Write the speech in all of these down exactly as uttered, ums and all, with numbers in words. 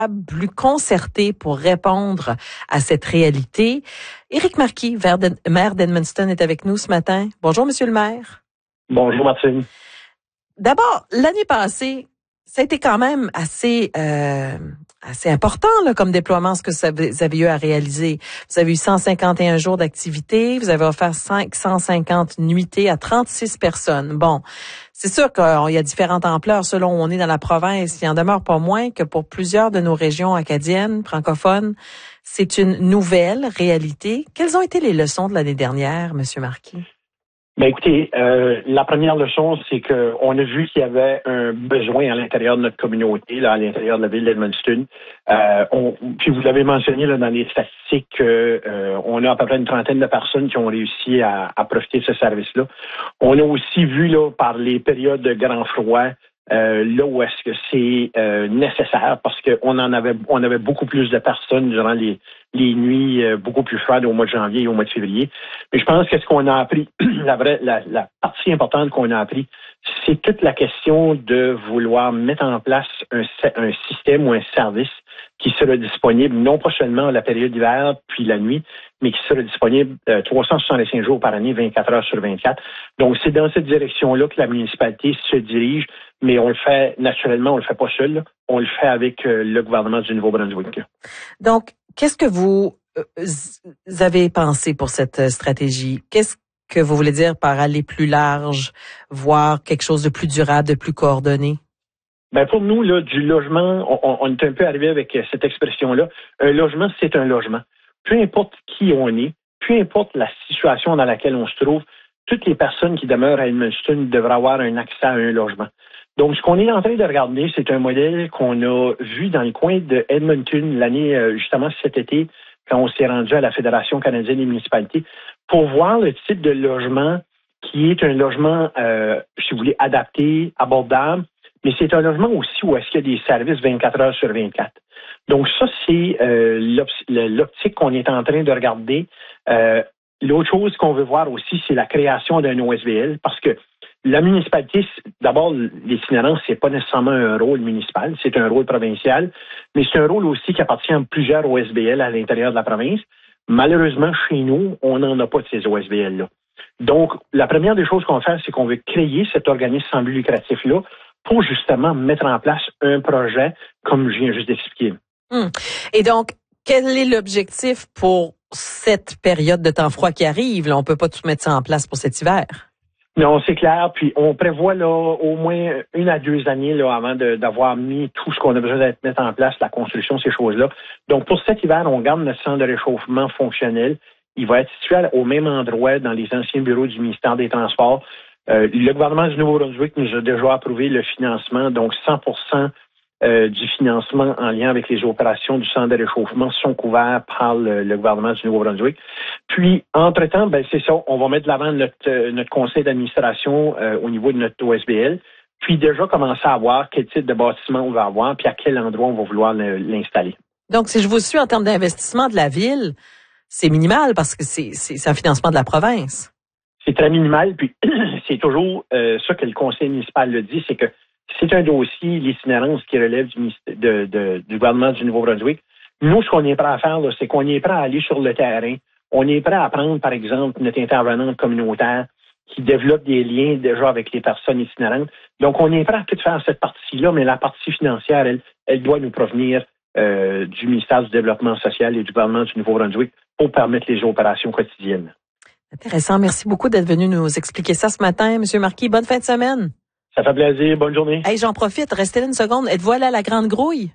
plus concerté pour répondre à cette réalité. Éric Marquis, maire d'Edmundston, est avec nous ce matin. Bonjour, Monsieur le maire. Bonjour, Martine. D'abord, l'année passée, ça a été quand même assez euh, assez important là, comme déploiement, ce que vous avez eu à réaliser. Vous avez eu cent cinquante et un jours d'activité, vous avez offert cinq cent cinquante nuitées à trente-six personnes. Bon, c'est sûr qu'il y a différentes ampleurs selon où on est dans la province. Il en demeure pas moins que pour plusieurs de nos régions acadiennes, francophones, c'est une nouvelle réalité. Quelles ont été les leçons de l'année dernière, Monsieur Marquis? Ben écoutez, euh, la première leçon, c'est que on a vu qu'il y avait un besoin à l'intérieur de notre communauté, là, à l'intérieur de la ville d'Edmundston. Euh, on, puis vous l'avez mentionné là, dans les statistiques, euh, on a à peu près une trentaine de personnes qui ont réussi à, à profiter de ce service-là. On a aussi vu là par les périodes de grand froid, euh, là où est-ce que c'est euh, nécessaire, parce qu'on en avait, on avait beaucoup plus de personnes durant les les nuits euh, beaucoup plus froides au mois de janvier et au mois de février. Mais je pense que ce qu'on a appris, la vraie, la, la partie importante qu'on a appris, c'est toute la question de vouloir mettre en place un, un système ou un service qui sera disponible non pas seulement la période d'hiver puis la nuit, mais qui sera disponible euh, trois cent soixante-cinq jours par année, vingt-quatre heures sur vingt-quatre. Donc, c'est dans cette direction-là que la municipalité se dirige, mais on le fait naturellement, on le fait pas seul, là. On le fait avec euh, le gouvernement du Nouveau-Brunswick. Donc, qu'est-ce que vous avez pensé pour cette stratégie? Qu'est-ce que vous voulez dire par aller plus large, voir quelque chose de plus durable, de plus coordonné? Ben pour nous, là, du logement, on, on est un peu arrivé avec cette expression-là. Un logement, c'est un logement. Peu importe qui on est, peu importe la situation dans laquelle on se trouve, toutes les personnes qui demeurent à Edmundston devraient avoir un accès à un logement. Donc, ce qu'on est en train de regarder, c'est un modèle qu'on a vu dans le coin de Edmonton l'année, euh, justement cet été, quand on s'est rendu à la Fédération canadienne des municipalités, pour voir le type de logement qui est un logement, euh, si vous voulez, adapté, abordable, mais c'est un logement aussi où est-ce qu'il y a des services vingt-quatre heures sur vingt-quatre. Donc, ça, c'est euh, l'optique qu'on est en train de regarder. Euh, l'autre chose qu'on veut voir aussi, c'est la création d'un O S B L, parce que la municipalité, d'abord, l'itinérance, c'est pas nécessairement un rôle municipal, c'est un rôle provincial, mais c'est un rôle aussi qui appartient à plusieurs O S B L à l'intérieur de la province. Malheureusement, chez nous, on n'en a pas de ces O S B L-là. Donc, la première des choses qu'on va faire, c'est qu'on veut créer cet organisme sans but lucratif-là pour justement mettre en place un projet, comme je viens juste d'expliquer. Hum. Et donc, quel est l'objectif pour cette période de temps froid qui arrive? Là, on peut pas tout mettre ça en place pour cet hiver. Non, c'est clair. Puis on prévoit là au moins une à deux années là avant de, d'avoir mis tout ce qu'on a besoin de mettre en place, la construction, ces choses-là. Donc pour cet hiver, on garde notre centre de réchauffement fonctionnel. Il va être situé au même endroit dans les anciens bureaux du ministère des Transports. Euh, le gouvernement du Nouveau-Brunswick nous a déjà approuvé le financement, donc cent pour cent euh, du financement en lien avec les opérations du centre de réchauffement sont couverts par le, le gouvernement du Nouveau-Brunswick. Puis, entre-temps, ben c'est ça, on va mettre de l'avant notre, euh, notre conseil d'administration euh, au niveau de notre O S B L, puis déjà commencer à voir quel type de bâtiment on va avoir, puis à quel endroit on va vouloir l'installer. Donc, si je vous suis en termes d'investissement de la ville, c'est minimal parce que c'est, c'est, c'est un financement de la province. C'est très minimal, puis c'est toujours euh, ça que le conseil municipal le dit, c'est que c'est un dossier, l'itinérance qui relève du, de, de, du gouvernement du Nouveau-Brunswick. Nous, ce qu'on est prêt à faire, là, c'est qu'on est prêt à aller sur le terrain. On est prêt à prendre, par exemple, notre intervenante communautaire qui développe des liens déjà avec les personnes itinérantes. Donc, on est prêt à tout faire cette partie-là, mais la partie financière, elle, elle doit nous provenir euh, du ministère du Développement social et du gouvernement du Nouveau-Brunswick pour permettre les opérations quotidiennes. Intéressant. Merci beaucoup d'être venu nous expliquer ça ce matin, M. Marquis. Bonne fin de semaine. Ça fait plaisir. Bonne journée. Hey, j'en profite. Restez là une seconde. Êtes-vous allé à la Grande Grouille?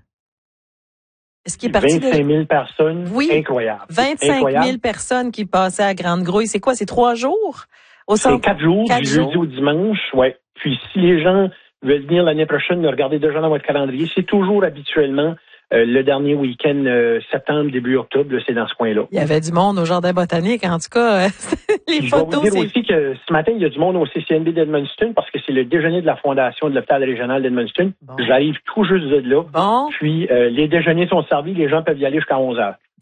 Est-ce qu'il est parti vingt-cinq mille personnes. Oui. Incroyable. vingt-cinq mille personnes qui passaient à Grande Grouille. C'est quoi? C'est trois jours? Au centre? C'est quatre jours, quatre du jours. jeudi au dimanche. Ouais. Puis si les gens veulent venir l'année prochaine, regardez déjà dans votre calendrier. C'est toujours habituellement Euh, le dernier week-end, euh, septembre, début octobre, là, c'est dans ce coin-là. Il y avait du monde au Jardin botanique, en tout cas. Les je photos, vais vous dire aussi que ce matin, il y a du monde au C C N B d'Edmundston parce que c'est le déjeuner de la fondation de l'hôpital régional d'Edmundston. Bon. J'arrive tout juste de là. Bon. Puis, euh, les déjeuners sont servis, les gens peuvent y aller jusqu'à onze heures.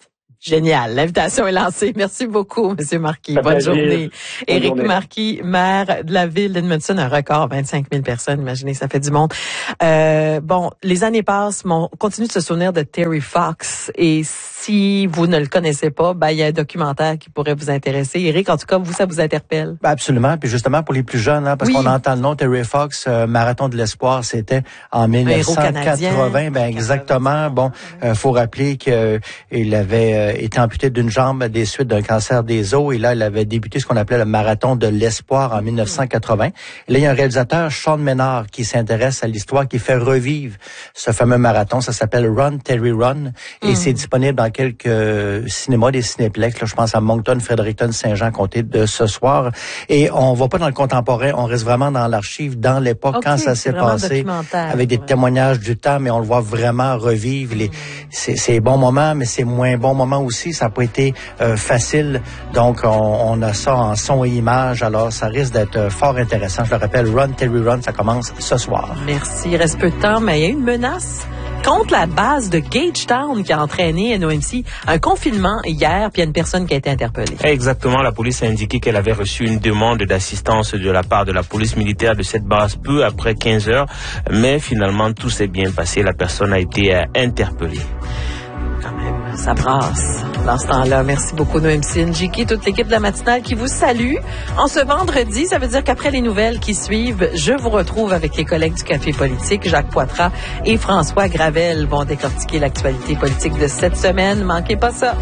Génial. L'invitation est lancée. Merci beaucoup, Monsieur Marquis. Ça Bonne plaisir. journée. Bonne Éric journée. Marquis, maire de la ville d'Edmundston, un record, vingt-cinq mille personnes. Imaginez, ça fait du monde. Euh, bon, les années passent, mais on continue de se souvenir de Terry Fox. Et si vous ne le connaissez pas, ben, il y a un documentaire qui pourrait vous intéresser. Éric, en tout cas, vous, ça vous interpelle? Ben absolument. Puis justement, pour les plus jeunes, hein, parce Oui. qu'on entend le nom Terry Fox, euh, Marathon de l'espoir, c'était en dix-neuf cent quatre-vingts. Ben exactement. Bon, euh, faut rappeler que il avait euh, été amputé d'une jambe des suites d'un cancer des os, et là, il avait débuté ce qu'on appelait le Marathon de l'espoir en dix-neuf cent quatre-vingts. Et là, il y a un réalisateur, Sean Menard, qui s'intéresse à l'histoire, qui fait revivre ce fameux marathon. Ça s'appelle Run, Terry Run, et mm. c'est disponible dans quelques cinémas, des cinéplex. Là, je pense à Moncton, Fredericton, Saint-Jean-Comté de ce soir. Et on va pas dans le contemporain, on reste vraiment dans l'archive, dans l'époque, okay, quand ça s'est passé, avec des ouais. témoignages du temps, mais on le voit vraiment revivre les, mm. ces, ces bons moments, mais ces moins bons moments aussi. Ça n'a pas été euh, facile. Donc, on, on a ça en son et image. Alors, ça risque d'être fort intéressant. Je le rappelle, Run, Terry Run, ça commence ce soir. Merci. Il reste peu de temps, mais il y a une menace contre la base de Gagetown qui a entraîné N O M C un confinement hier, puis il y a une personne qui a été interpellée. Exactement. La police a indiqué qu'elle avait reçu une demande d'assistance de la part de la police militaire de cette base peu après quinze heures, mais finalement, tout s'est bien passé. La personne a été euh, interpellée. Quand même, ça brasse dans ce temps-là. Merci beaucoup, N O M C, Njiki, toute l'équipe de la matinale qui vous salue. En ce vendredi, ça veut dire qu'après les nouvelles qui suivent, je vous retrouve avec les collègues du Café politique. Jacques Poitras et François Gravel vont décortiquer l'actualité politique de cette semaine. Manquez pas ça.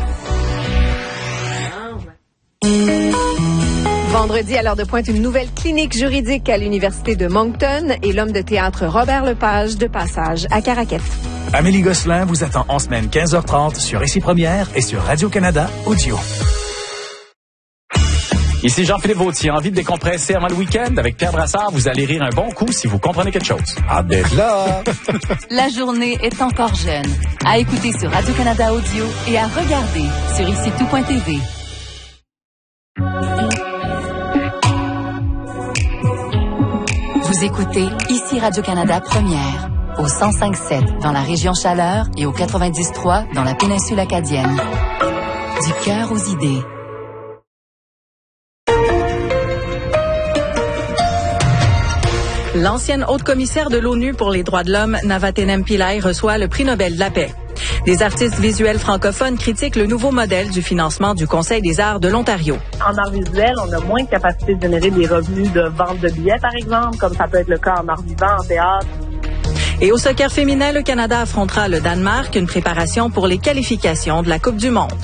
Vendredi, à l'heure de pointe, une nouvelle clinique juridique à l'Université de Moncton et l'homme de théâtre Robert Lepage de passage à Caraquet. Amélie Gosselin vous attend en semaine quinze heures trente sur Ici Première et sur Radio-Canada Audio. Ici Jean-Philippe Vautier, envie de décompresser avant le week-end avec Pierre Brassard. Vous allez rire un bon coup si vous comprenez quelque chose. Ah, d'être là! La journée est encore jeune. À écouter sur Radio-Canada Audio et à regarder sur ici tout point t v. Vous écoutez Ici Radio-Canada Première, au cent cinq sept dans la région Chaleur et au quatre-vingt-dix trois dans la péninsule acadienne. Du cœur aux idées. L'ancienne haute commissaire de l'ONU pour les droits de l'homme, Navatenem Pillay, reçoit le prix Nobel de la paix. Des artistes visuels francophones critiquent le nouveau modèle du financement du Conseil des arts de l'Ontario. En art visuel, on a moins de capacité de générer des revenus de vente de billets, par exemple, comme ça peut être le cas en art vivant, en théâtre. Et au soccer féminin, le Canada affrontera le Danemark, une préparation pour les qualifications de la Coupe du monde.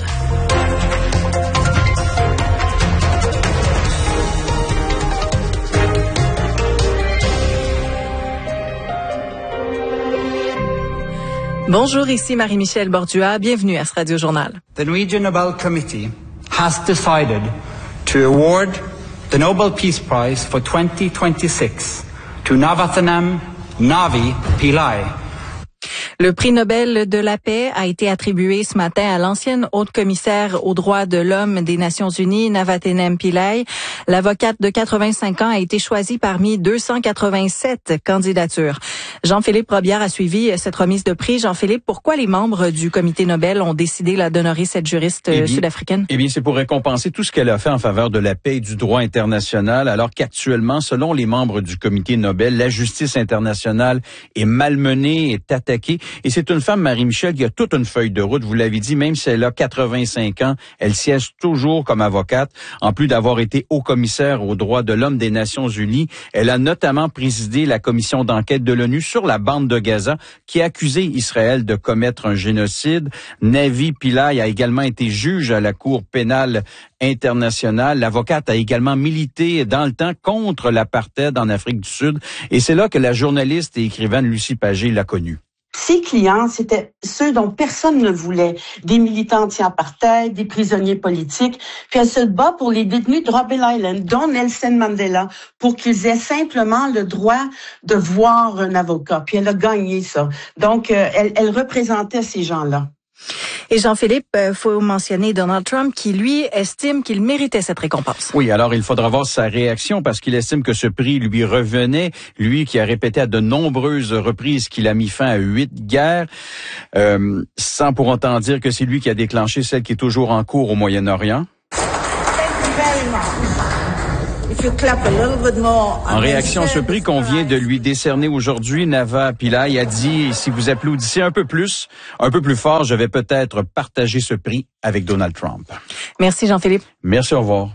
Bonjour, ici Marie-Michel Bordua. Bienvenue à ce Radio Journal. The Norwegian Nobel Committee has decided to award the Nobel Peace Prize for twenty twenty-six to Navatanam Navi Pillay. Le prix Nobel de la paix a été attribué ce matin à l'ancienne haute commissaire aux droits de l'homme des Nations unies, Navatenem Pillay. L'avocate de quatre-vingt-cinq ans a été choisie parmi deux cent quatre-vingt-sept candidatures. Jean-Philippe Robillard a suivi cette remise de prix. Jean-Philippe, pourquoi les membres du comité Nobel ont décidé là, d'honorer cette juriste eh bien, sud-africaine? Eh bien, c'est pour récompenser tout ce qu'elle a fait en faveur de la paix et du droit international, alors qu'actuellement, selon les membres du comité Nobel, la justice internationale est malmenée, est attaquée. Et c'est une femme, Marie-Michel, qui a toute une feuille de route. Vous l'avez dit, même si elle a quatre-vingt-cinq ans, elle siège toujours comme avocate. En plus d'avoir été haut-commissaire aux droits de l'homme des Nations unies, elle a notamment présidé la commission d'enquête de l'ONU sur la bande de Gaza, qui a accusé Israël de commettre un génocide. Navi Pillay a également été juge à la Cour pénale internationale. L'avocate a également milité dans le temps contre l'apartheid en Afrique du Sud. Et c'est là que la journaliste et écrivaine Lucie Pagé l'a connue. Ses clients, c'était ceux dont personne ne voulait, des militants anti-apartheid, des prisonniers politiques. Puis elle se bat pour les détenus de Robben Island, dont Nelson Mandela, pour qu'ils aient simplement le droit de voir un avocat. Puis elle a gagné ça. Donc, euh, elle, elle représentait ces gens-là. Et Jean-Philippe, il faut mentionner Donald Trump qui, lui, estime qu'il méritait cette récompense. Oui, alors il faudra voir sa réaction parce qu'il estime que ce prix lui revenait. Lui qui a répété à de nombreuses reprises qu'il a mis fin à huit guerres, euh, sans pour autant dire que c'est lui qui a déclenché celle qui est toujours en cours au Moyen-Orient. En réaction à ce prix qu'on vient de lui décerner aujourd'hui, Nava Pillai a dit, si vous applaudissez un peu plus, un peu plus fort, je vais peut-être partager ce prix avec Donald Trump. Merci Jean-Philippe. Merci, au revoir.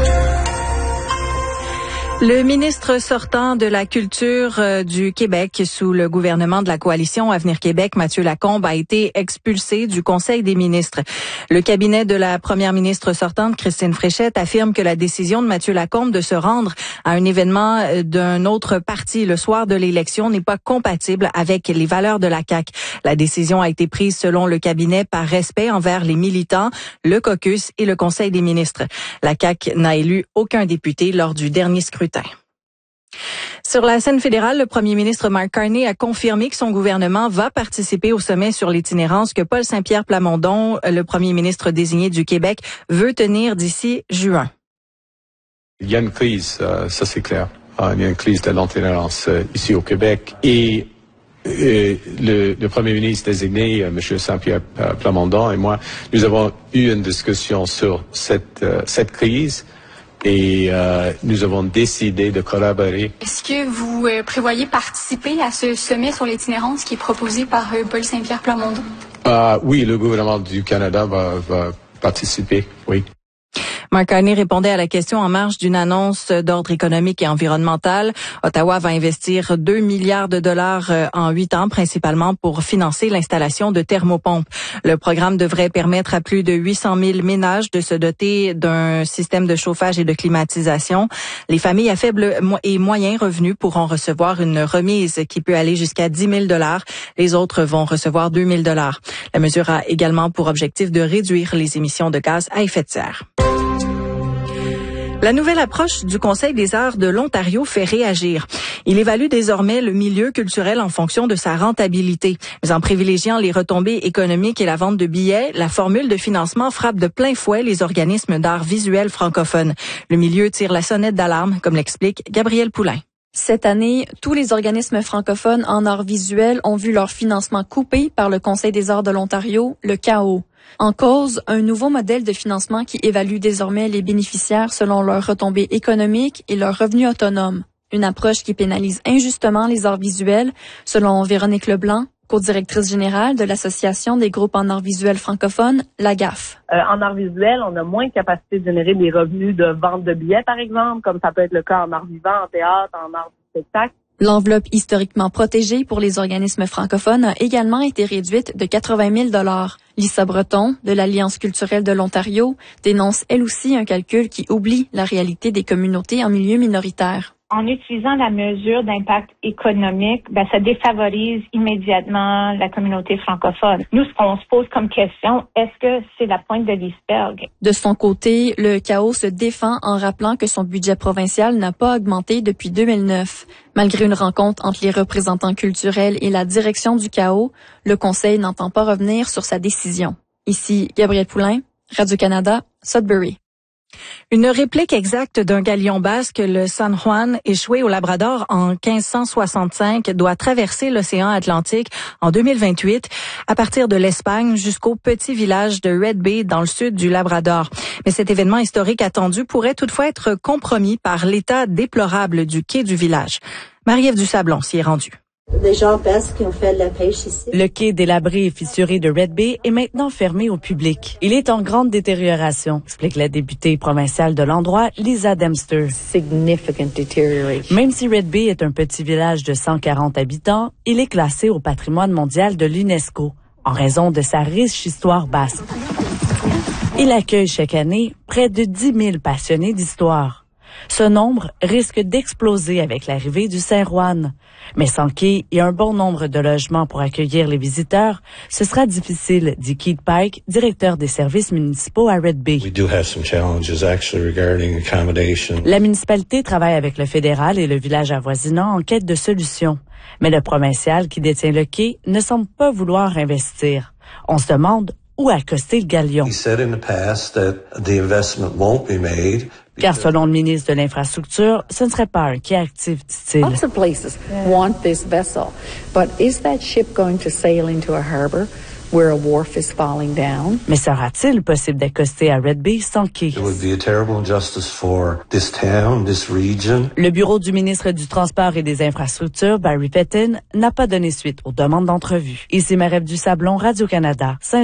Le ministre sortant de la Culture euh, du Québec sous le gouvernement de la coalition Avenir Québec, Mathieu Lacombe, a été expulsé du Conseil des ministres. Le cabinet de la première ministre sortante, Christine Fréchette, affirme que la décision de Mathieu Lacombe de se rendre à un événement d'un autre parti le soir de l'élection n'est pas compatible avec les valeurs de la C A Q. La décision a été prise selon le cabinet par respect envers les militants, le caucus et le Conseil des ministres. La C A Q n'a élu aucun député lors du dernier scrutin. Sur la scène fédérale, le premier ministre Mark Carney a confirmé que son gouvernement va participer au sommet sur l'itinérance que Paul Saint-Pierre Plamondon, le premier ministre désigné du Québec, veut tenir d'ici juin. Il y a une crise, euh, ça c'est clair. Euh, il y a une crise de l'itinérance euh, ici au Québec et euh, le, le premier ministre désigné, euh, M. Saint-Pierre Plamondon et moi, nous avons eu une discussion sur cette, euh, cette crise. Et euh, nous avons décidé de collaborer. Est-ce que vous euh, prévoyez participer à ce sommet sur l'itinérance qui est proposé par euh, Paul Saint-Pierre Plamondon? Euh, oui, le gouvernement du Canada va, va participer, oui. Mark Carney répondait à la question en marge d'une annonce d'ordre économique et environnemental. Ottawa va investir deux milliards de dollars en huit ans, principalement pour financer l'installation de thermopompes. Le programme devrait permettre à plus de huit cent mille ménages de se doter d'un système de chauffage et de climatisation. Les familles à faible et moyen revenus pourront recevoir une remise qui peut aller jusqu'à dix mille dollars. Les autres vont recevoir deux mille dollars. La mesure a également pour objectif de réduire les émissions de gaz à effet de serre. La nouvelle approche du Conseil des arts de l'Ontario fait réagir. Il évalue désormais le milieu culturel en fonction de sa rentabilité. Mais en privilégiant les retombées économiques et la vente de billets, la formule de financement frappe de plein fouet les organismes d'art visuel francophones. Le milieu tire la sonnette d'alarme, comme l'explique Gabrielle Poulain. Cette année, tous les organismes francophones en art visuel ont vu leur financement coupé par le Conseil des arts de l'Ontario, le C A O. En cause, un nouveau modèle de financement qui évalue désormais les bénéficiaires selon leurs retombées économiques et leurs revenus autonomes. Une approche qui pénalise injustement les arts visuels, selon Véronique Leblanc, co-directrice générale de l'Association des groupes en arts visuels francophones, la G A F. Euh, en art visuel, on a moins de capacité de générer des revenus de vente de billets, par exemple, comme ça peut être le cas en art vivant, en théâtre, en art du spectacle. L'enveloppe historiquement protégée pour les organismes francophones a également été réduite de quatre-vingt mille dollars. Lisa Breton, de l'Alliance culturelle de l'Ontario, dénonce elle aussi un calcul qui oublie la réalité des communautés en milieu minoritaire. En utilisant la mesure d'impact économique, ben, ça défavorise immédiatement la communauté francophone. Nous, ce qu'on se pose comme question, est-ce que c'est la pointe de l'iceberg? De son côté, le C A O se défend en rappelant que son budget provincial n'a pas augmenté depuis deux mille neuf. Malgré une rencontre entre les représentants culturels et la direction du C A O, le Conseil n'entend pas revenir sur sa décision. Ici, Gabrielle Poulain, Radio-Canada, Sudbury. Une réplique exacte d'un galion basque, le San Juan, échoué au Labrador en quinze cent soixante-cinq, doit traverser l'océan Atlantique en deux mille vingt-huit à partir de l'Espagne jusqu'au petit village de Red Bay dans le sud du Labrador. Mais cet événement historique attendu pourrait toutefois être compromis par l'état déplorable du quai du village. Marie-Ève Dusablon s'y est rendue. Des gens basques qui ont fait de la pêche ici. Le quai délabré et fissuré de Red Bay est maintenant fermé au public. Il est en grande détérioration, explique la députée provinciale de l'endroit, Lisa Dempster. Significant deterioration. Même si Red Bay est un petit village de cent quarante habitants, il est classé au patrimoine mondial de l'UNESCO en raison de sa riche histoire basque. Il accueille chaque année près de dix mille passionnés d'histoire. Ce nombre risque d'exploser avec l'arrivée du San Juan. Mais sans quai et un bon nombre de logements pour accueillir les visiteurs, ce sera difficile, dit Keith Pike, directeur des services municipaux à Red Bay. We do have some challenges actually regarding accommodation. La municipalité travaille avec le fédéral et le village avoisinant en quête de solutions. Mais le provincial qui détient le quai ne semble pas vouloir investir. On se demande ou accoster le galion. He said in the past that the investment won't be made. Car selon le ministre de l'Infrastructure, ce ne serait pas un quai actif, dit-il. Lots of places want this vessel, but is that ship going to sail into a harbor where a wharf is falling down? Mais sera-t-il possible d'accoster à Red Bay sans quai? It would be a terrible injustice for this town, this region. Le bureau du ministre du Transport et des Infrastructures, Barry Pettin, n'a pas donné suite aux demandes d'entrevue. Ici Marie-Ève Dusablon, Radio-Canada.